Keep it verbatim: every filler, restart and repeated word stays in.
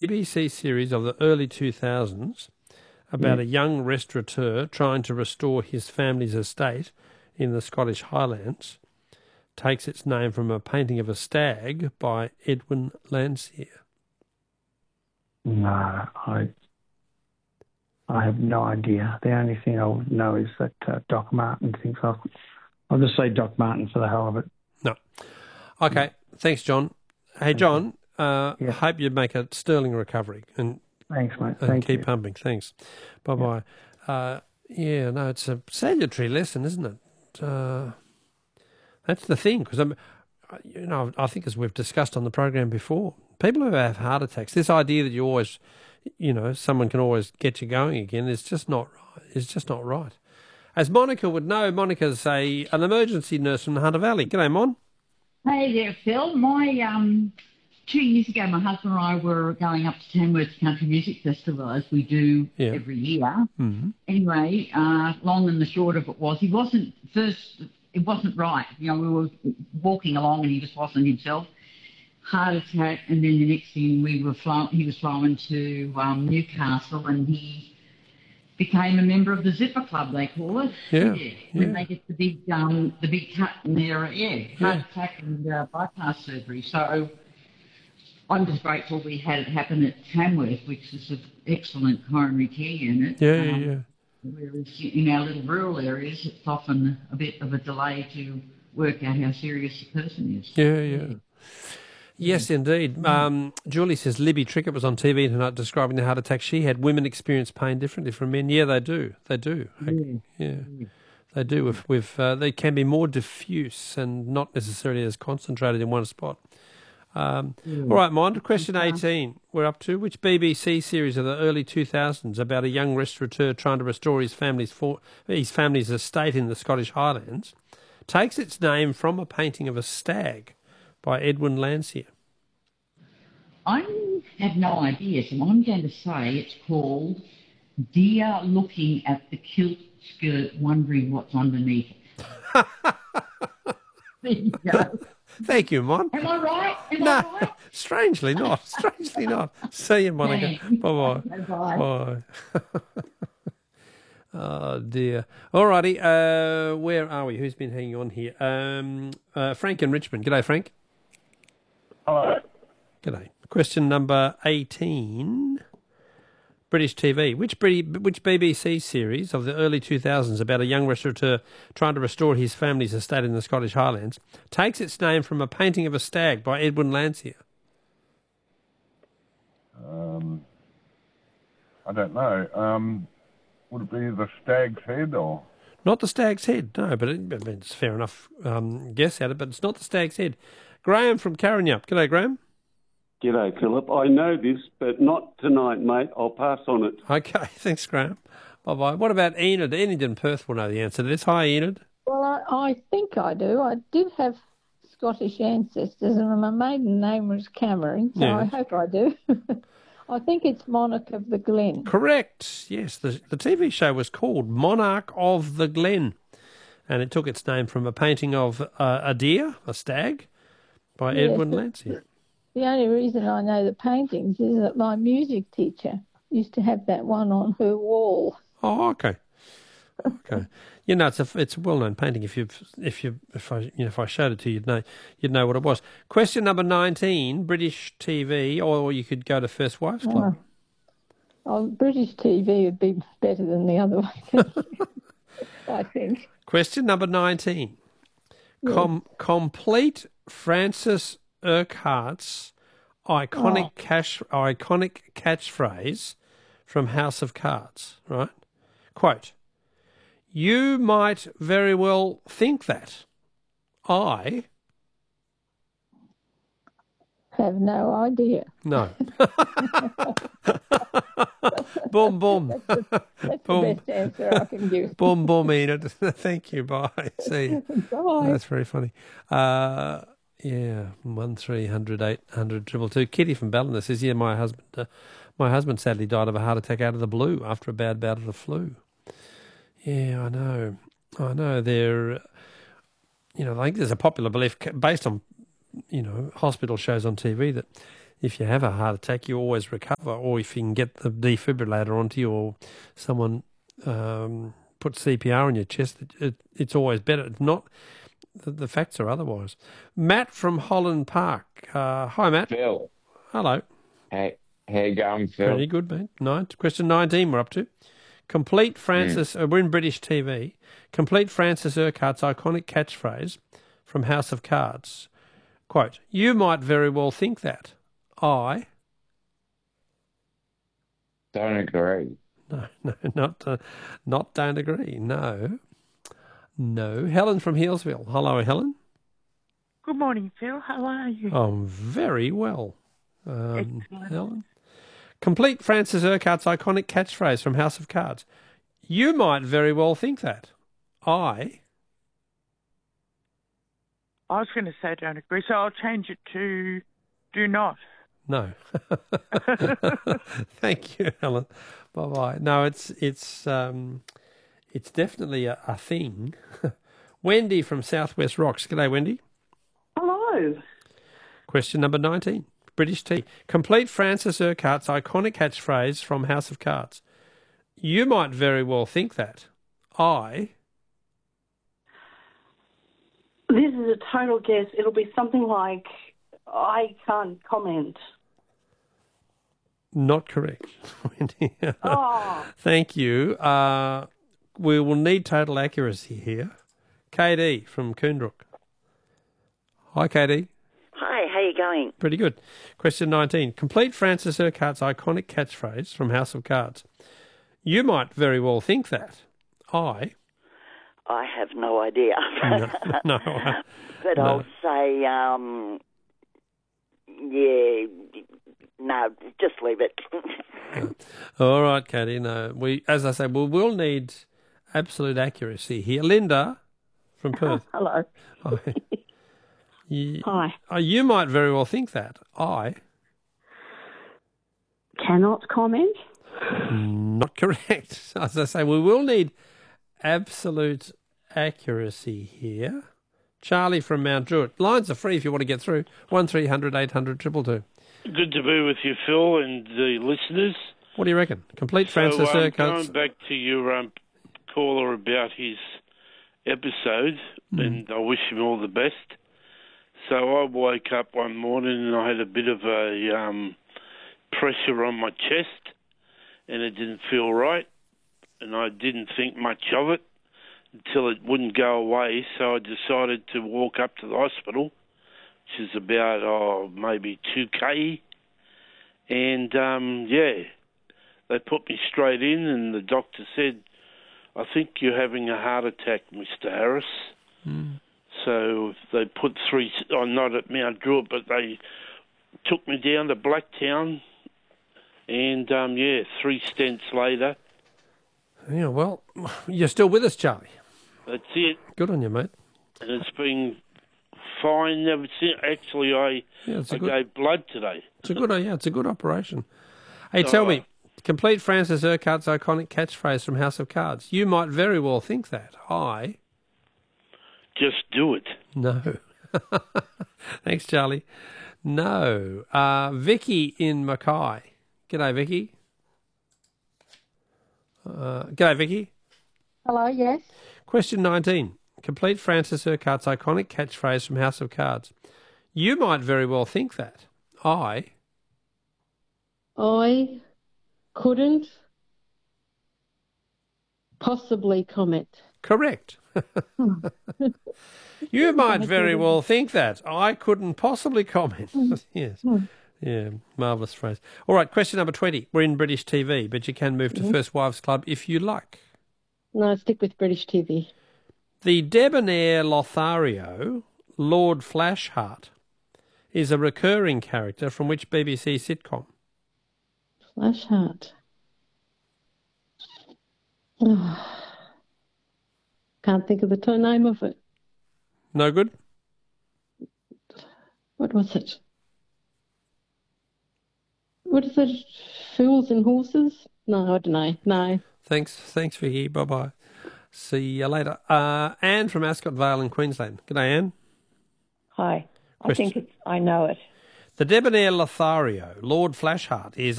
B C series of the early two thousands about Yeah. a young restaurateur trying to restore his family's estate in the Scottish Highlands takes its name from a painting of a stag by Edwin Landseer. No, I I have no idea. The only thing I know is that uh, Doc Martin thinks I'll, I'll just say Doc Martin for the hell of it. No. Okay, thanks, John. Hey, John, uh, Yeah. hope you make a sterling recovery and, Thanks, mate. and Thank keep you. pumping. Thanks. Bye-bye. Yeah. Uh, yeah, no, it's a salutary lesson, isn't it? Uh, that's the thing, because I'm, you know, I think as we've discussed on the program before, people who have heart attacks, this idea that you always, you know, someone can always get you going again is just not right. It's just not right. As Monica would know, Monica's a an emergency nurse from the Hunter Valley. G'day, Mon. Hey there, Phil. My um, two years ago, my husband and I were going up to Tamworth Country Music Festival, as we do Yeah. every year. Mm-hmm. Anyway, uh, long and the short of it was, he wasn't first. It wasn't right. You know, we were walking along and he just wasn't himself. Heart attack, and then the next thing we were flown. He was flown to um, Newcastle, and he became a member of the Zipper Club, they call it. Yeah, When yeah. they get the big, um, the big cut in their, yeah, heart Yeah. attack and uh, bypass surgery. So I'm just grateful we had it happen at Tamworth, which is an excellent coronary care unit. Yeah, yeah, Um, yeah. Whereas in our little rural areas, it's often a bit of a delay to work out how serious the person is. Yeah, yeah. Yes, indeed. Um, Julie says Libby Trickett was on T V tonight describing the heart attack she had. Women experience pain differently from men. Yeah, they do. They do. Yeah, they do. With, with uh, they can be more diffuse and not necessarily as concentrated in one spot. Um, All right, Mond, question eighteen. We're up to which B B C series of the early two thousands about a young restaurateur trying to restore his family's for, his family's estate in the Scottish Highlands takes its name from a painting of a stag by Edwin Landseer? I have no idea, so I'm going to say it's called Deer Looking at the Kilt Skirt, Wondering What's Underneath It. There you go. Thank you, Mon. Am I right? Am No, I right? strangely not. Strangely not. See you, Monica. Thanks. Bye-bye. Bye-bye. Bye. Oh, dear. All righty. Uh, where are we? Who's been hanging on here? Um, uh, Frank in Richmond. G'day, Frank. Hello. G'day. Question number eighteen. British T V. Which Brit- which B B C series of the early two thousands about a young restaurateur trying to restore his family's estate in the Scottish Highlands takes its name from a painting of a stag by Edwin Landseer? Um, I don't know. Um, would it be the Stag's Head or? Not the Stag's Head, no, but it, but it's fair enough um, guess at it, but it's not the Stag's Head. Graham from Karrinyup. G'day, Graham. G'day, Philip. I know this, but not tonight, mate. I'll pass on it. Okay, thanks, Graham. Bye-bye. What about Enid? Enid in Perth will know the answer to this. Hi, Enid. Well, I, I think I do. I did have Scottish ancestors, and my maiden name was Cameron, so Yeah. I hope I do. I think it's Monarch of the Glen. Correct. Yes, the, the T V show was called Monarch of the Glen, and it took its name from a painting of uh, a deer, a stag, by Yes, Edwin but- Landseer. The only reason I know the paintings is that my music teacher used to have that one on her wall. Oh, okay. Okay. You know, it's a it's a well-known painting. If you if you if I you know if I showed it to you, you'd know you'd know what it was. Question number nineteen, British T V, or you could go to First Wives Club. Oh, British T V would be better than the other one, I think. Question number nineteen. Com- complete Francis Urquhart's iconic Oh. cash iconic catchphrase from House of Cards, right? Quote, "You might very well think that I..." Have no idea. No. Boom, boom. That's Boom. the best answer I can give. Boom, boom, Enid. Thank you. Bye. See you. Bye. That's very funny. Uh, yeah, one three hundred eight hundred triple two. Kitty from Ballina says, "Yeah, my husband, uh, my husband sadly died of a heart attack out of the blue after a bad bout of the flu." Yeah, I know. I know. They're, you know, I think there's a popular belief based on, you know, hospital shows on T V that if you have a heart attack, you always recover. Or if you can get the defibrillator onto you, or someone um, put C P R on your chest, it, it, it's always better. It's not. The, the facts are otherwise. Matt from Holland Park. Uh, hi, Matt. Phil. Hello. Hey, how you going, Phil? Pretty good, mate. Nine. Question nineteen we're up to. Complete Francis, mm. uh, we're in British T V. Complete Francis Urquhart's iconic catchphrase from House of Cards. Quote, you might very well think that. I... Don't agree. No, no, not, uh, not don't agree. No. No. Helen from Healesville. Hello, Helen. Good morning, Phil. How are you? I'm very well. Um, Excellent. Helen. Complete Francis Urquhart's iconic catchphrase from House of Cards. You might very well think that. I... I was going to say don't agree, so I'll change it to do not. No. Thank you, Helen. Bye-bye. No, it's it's um, it's definitely a, a thing. Wendy from Southwest Rocks. G'day, Wendy. Hello. Question number nineteen. British Tea. Complete Francis Urquhart's iconic catchphrase from House of Cards. You might very well think that. I... This is a total guess. It'll be something like, I can't comment. Not correct, Wendy. Oh. Thank you. Uh, we will need total accuracy here. K D from Coonbrook. Hi, K D. Hi, how you going? Pretty good. Question nineteen. Complete Francis Urquhart's iconic catchphrase from House of Cards. You might very well think that. I... I have no idea. no, no, but no. I'll say, um, yeah, no, just leave it. All right, Katie. No, we, as I say, we will need absolute accuracy here. Linda from Perth. Hello. Hi. You, Hi. Oh, you might very well think that. I... Cannot comment. Not correct. As I say, we will need absolute accuracy here. Charlie from Mount Druitt. Lines are free if you want to get through. one three hundred eight hundred two two two. Good to be with you, Phil, and the listeners. What do you reckon? Complete Francis so, um, Urquhart's... Going back to your um, caller about his episode, Mm. and I wish him all the best. So I woke up one morning and I had a bit of a um, pressure on my chest, and it didn't feel right, and I didn't think much of it until it wouldn't go away, so I decided to walk up to the hospital, which is about, oh, maybe two K, and, um, yeah, they put me straight in, and the doctor said, I think you're having a heart attack, Mister Harris. Mm. So they put three, oh, not at Mount Druitt, but they took me down to Blacktown, and, um, yeah, three stents later. Yeah, well, you're still with us, Charlie. That's it. Good on you, mate. And it's been fine ever since. Actually, I, Yeah, it's a I good- gave blood today. It's a good, yeah, it's a good operation. Hey, So, tell uh, me, complete Francis Urquhart's iconic catchphrase from House of Cards. You might very well think that. I... Just do it. No. Thanks, Charlie. No. Uh, Vicky in Mackay. G'day, Vicky. Uh, g'day, Vicky. Hello, yes. Question nineteen. Complete Francis Urquhart's iconic catchphrase from House of Cards. You might very well think that. I... I couldn't possibly comment. Correct. You might very well think that. I couldn't possibly comment. Yes. Yeah, marvellous phrase. All right, question number twenty. We're in British T V, but you can move to Mhm. First Wives Club if you like. No, stick with British T V. The debonair Lothario, Lord Flashheart, is a recurring character from which B B C sitcom? Flashheart. Oh, can't think of the t- name of it. No good? What was it? What is it? Fools and Horses? No, I don't know. No. Thanks, thanks, Vicky. Bye-bye. See you later. Uh, Anne from Ascot Vale in Queensland. G'day, Anne. Hi. I Question- think it's, I know it. The debonair Lothario, Lord Flashheart, is